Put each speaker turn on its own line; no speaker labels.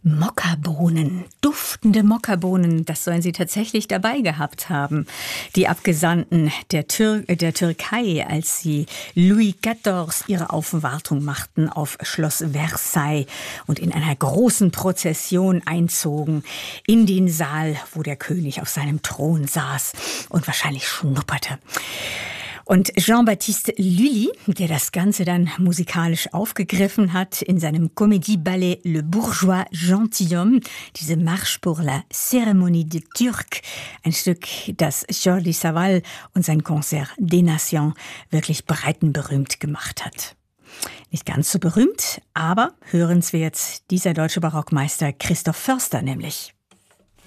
Mokkabohnen, duftende Mokkabohnen, das sollen sie tatsächlich dabei gehabt haben. Die Abgesandten der Türkei, als sie Louis XIV ihre Aufwartung machten auf Schloss Versailles und in einer großen Prozession einzogen in den Saal, wo der König auf seinem Thron saß und wahrscheinlich schnupperte. Und Jean-Baptiste Lully, der das Ganze dann musikalisch aufgegriffen hat in seinem Comédie-Ballet Le Bourgeois Gentilhomme, diese Marche pour la Cérémonie des Turcs, ein Stück, das Jordi Savall und sein Concert des Nations wirklich breitenberühmt gemacht hat. Nicht ganz so berühmt, aber hörenswert dieser deutsche Barockmeister Christoph Förster nämlich.